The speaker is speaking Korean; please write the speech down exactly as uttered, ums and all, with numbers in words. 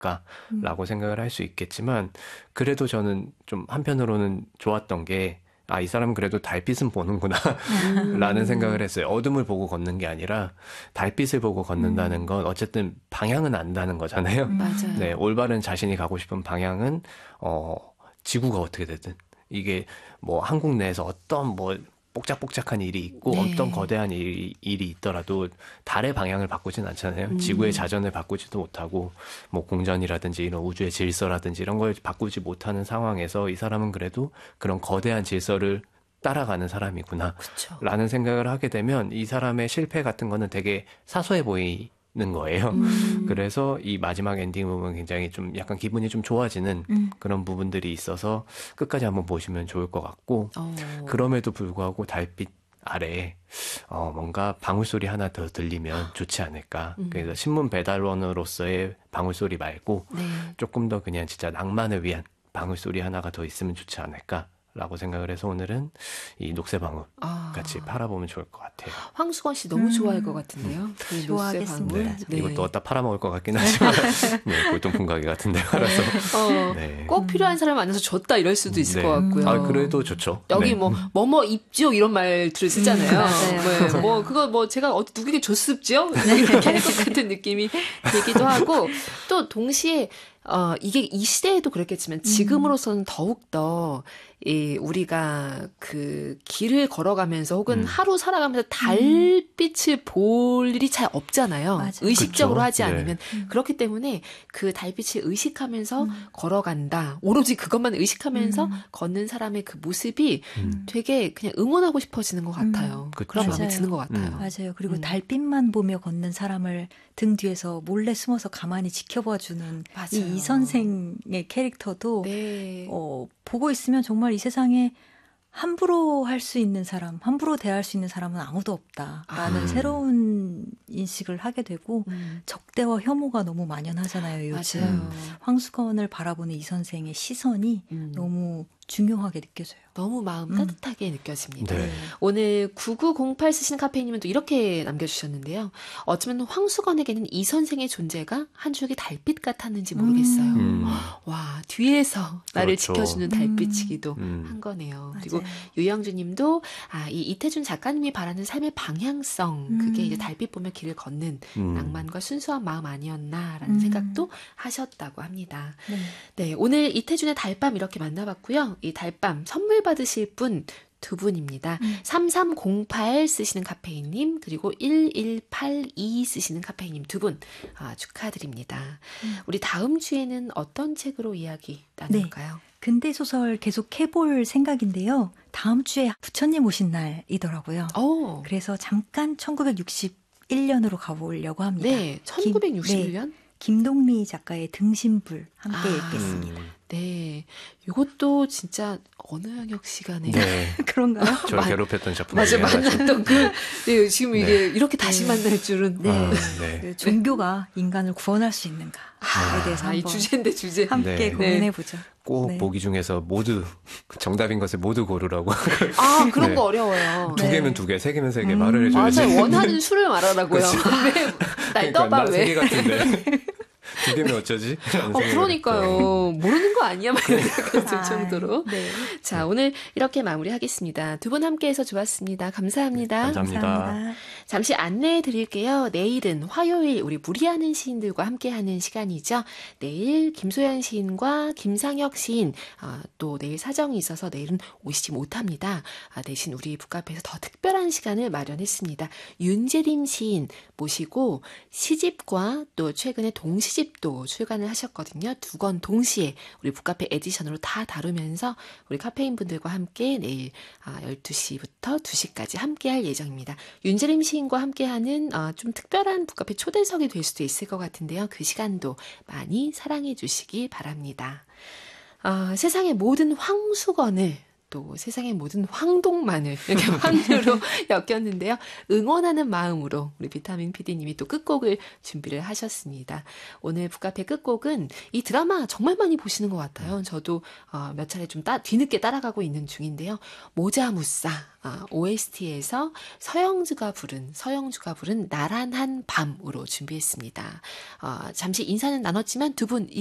않을까라고 음. 생각을 할 수 있겠지만 그래도 저는 좀 한편으로는 좋았던 게 아, 이 사람은 그래도 달빛은 보는구나 라는 생각을 했어요. 어둠을 보고 걷는 게 아니라 달빛을 보고 걷는다는 건 어쨌든 방향은 안다는 거잖아요. 음. 맞아요. 네, 올바른 자신이 가고 싶은 방향은 어, 지구가 어떻게 되든 이게 뭐 한국 내에서 어떤 뭐 복작복작한 일이 있고 네. 어떤 거대한 일이, 일이 있더라도 달의 방향을 바꾸진 않잖아요. 음. 지구의 자전을 바꾸지도 못하고 뭐 공전이라든지 이런 우주의 질서라든지 이런 걸 바꾸지 못하는 상황에서 이 사람은 그래도 그런 거대한 질서를 따라가는 사람이구나 그쵸. 라는 생각을 하게 되면 이 사람의 실패 같은 거는 되게 사소해 보이는 거예요. 음. 그래서 이 마지막 엔딩 부분 굉장히 좀 약간 기분이 좀 좋아지는 음. 그런 부분들이 있어서 끝까지 한번 보시면 좋을 것 같고 어. 그럼에도 불구하고 달빛 아래 어, 뭔가 방울소리 하나 더 들리면 좋지 않을까. 음. 그래서 신문 배달원으로서의 방울소리 말고 네. 조금 더 그냥 진짜 낭만을 위한 방울소리 하나가 더 있으면 좋지 않을까. 라고 생각을 해서 오늘은 이 녹색방울 아. 같이 팔아보면 좋을 것 같아요. 황수건 씨 너무 음. 좋아할 것 같은데요. 음. 그 좋아하겠습니다. 네. 네. 이것도 어디다 팔아먹을 것 같긴 하지만 네, 골동품 가게 같은 데 팔아서 어, 네. 꼭 필요한 사람 만나서 줬다 이럴 수도 있을 네. 것 같고요. 아, 그래도 좋죠. 여기 네. 뭐 뭐뭐 입지요 이런 말들을 쓰잖아요. 음, 맞아요. 네, 뭐 그거 뭐 제가 어디 누구에게 줬습지요? 이렇게 할 것 같은 느낌이 들기도 하고 또 동시에 어 이게 이 시대에도 그렇겠지만 지금으로서는 더욱 더 이 우리가 그 길을 걸어가면서 혹은 음. 하루 살아가면서 달빛을 볼 일이 잘 없잖아요. 맞아요. 의식적으로 그쵸? 하지 네. 않으면 음. 그렇기 때문에 그 달빛을 의식하면서 음. 걸어간다. 오로지 그것만 의식하면서 음. 걷는 사람의 그 모습이 음. 되게 그냥 응원하고 싶어지는 것 같아요. 음. 그쵸. 그런 마음이 맞아요. 드는 것 같아요. 음. 맞아요. 그리고 음. 달빛만 보며 걷는 사람을 등 뒤에서 몰래 숨어서 가만히 지켜봐주는 맞아요. 이 이 선생의 캐릭터도 네. 어, 보고 있으면 정말 이 세상에 함부로 할 수 있는 사람, 함부로 대할 수 있는 사람은 아무도 없다라는 아. 새로운 인식을 하게 되고 음. 적대와 혐오가 너무 만연하잖아요, 요즘. 맞아요. 황수건을 바라보는 이 선생의 시선이 음. 너무 중요하게 느껴져요. 너무 마음 음. 따뜻하게 느껴집니다. 네. 오늘 구구공팔 쓰시는 카페인님은 또 이렇게 남겨주셨는데요. 어쩌면 황수건에게는 이 선생의 존재가 한 줄기 달빛 같았는지 모르겠어요. 음. 와, 뒤에서 나를 그렇죠. 지켜주는 달빛이기도 음. 한 거네요. 맞아요. 그리고 유영주님도 아, 이 이태준 작가님이 바라는 삶의 방향성, 그게 음. 이제 달빛 보며 길을 걷는 음. 낭만과 순수한 마음 아니었나라는 음. 생각도 하셨다고 합니다. 네. 네, 오늘 이태준의 달밤 이렇게 만나봤고요. 이 달밤 선물 받으실 분 두 분입니다. 음. 삼삼공팔 쓰시는 카페인님 그리고 일일팔이 쓰시는 카페인님 두 분 아, 축하드립니다. 음. 우리 다음 주에는 어떤 책으로 이야기 나눌까요? 근대 소설 계속 해볼 생각인데요. 다음 주에 부처님 오신 날이더라고요. 오, 그래서 잠깐 천구백육십일 년으로 가보려고 합니다. 네, 천구백육십일 년? 김, 네, 김동리 작가의 등신불 함께 아. 읽겠습니다. 음. 네, 이것도 진짜 어느 영역 시간에 네. 그런가요? 저를 맞- 괴롭혔던 작품 맞아 중에 하나죠. 만났던 그 네, 지금 이게 네. 이렇게 다시 네. 만날 줄은 네. 아, 네. 그 종교가 인간을 구원할 수 있는가에 대해서 아, 이 한번 주제인데 주제. 함께 네. 고민해보죠. 꼭 네. 보기 중에서 모두 정답인 것을 모두 고르라고. 아 그런 네. 거 어려워요. 두 네. 개면 두 개, 세 개면 세 개 음, 말을 해줘야지. 맞아요. 원하는 수를 말하라고요. 왜 날 떠봐 세 개 왜? 같은데 두 개면 어쩌지? 라는 어, 생각을 그러니까요. 했어요. 모르는 거 아니야? 막 이런 생각이 들 아, 정도로. 네. 자, 오늘 이렇게 마무리하겠습니다. 두 분 함께해서 좋았습니다. 감사합니다. 네, 감사합니다. 감사합니다. 잠시 안내해 드릴게요. 내일은 화요일 우리 무리하는 시인들과 함께하는 시간이죠. 내일 김소연 시인과 김상혁 시인 어, 또 내일 사정이 있어서 내일은 오시지 못합니다. 아, 대신 우리 북카페에서 더 특별한 시간을 마련했습니다. 윤재림 시인 모시고 시집과 또 최근에 동시집도 출간을 하셨거든요. 두 권 동시에 우리 북카페 에디션으로 다 다루면서 우리 카페인 분들과 함께 내일 열두 시부터 두 시까지 함께할 예정입니다. 윤재림 시인과 함께하는 어, 좀 특별한 북카페 초대석이 될 수도 있을 것 같은데요. 그 시간도 많이 사랑해 주시기 바랍니다. 어, 세상의 모든 황수건을 또 세상의 모든 황동만을 이렇게 황류로 엮였는데요. 응원하는 마음으로 우리 비타민 피디님이 또 끝곡을 준비를 하셨습니다. 오늘 북카페 끝곡은 이 드라마 정말 많이 보시는 것 같아요. 저도 어, 몇 차례 좀 따, 뒤늦게 따라가고 있는 중인데요. 모자무사 어, 오에스티에서 서영주가 부른 서영주가 부른 나란한 밤으로 준비했습니다. 어, 잠시 인사는 나눴지만 두 분